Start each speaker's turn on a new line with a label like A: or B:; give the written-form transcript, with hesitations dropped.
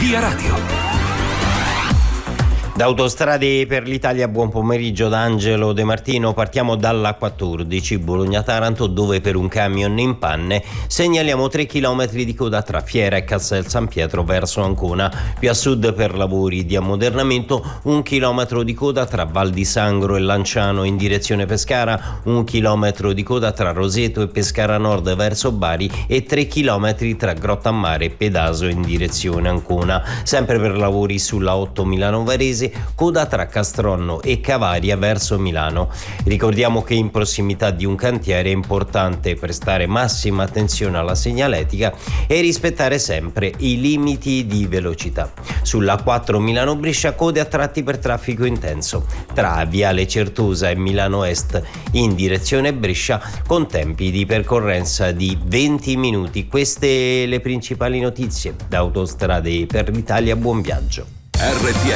A: Via Radio.
B: Da Autostrade per l'Italia, buon pomeriggio da Angelo De Martino. Partiamo dalla 14 Bologna-Taranto, dove per un camion in panne segnaliamo 3 km di coda tra Fiera e Castel San Pietro verso Ancona. Più a sud per lavori di ammodernamento 1 chilometro di coda tra Val di Sangro e Lanciano in direzione Pescara, 1 chilometro di coda tra Roseto e Pescara Nord verso Bari e 3 chilometri tra Grottammare e Pedaso in direzione Ancona. Sempre per lavori sulla 8 Milano Varese, coda tra Castronno e Cavaria verso Milano. Ricordiamo che in prossimità di un cantiere è importante prestare massima attenzione alla segnaletica e rispettare sempre i limiti di velocità. Sulla 4 Milano Brescia, code a tratti per traffico intenso tra Viale Certosa e Milano Est in direzione Brescia, con tempi di percorrenza di 20 minuti. Queste le principali notizie da Autostrade per l'Italia. Buon viaggio.
A: RTL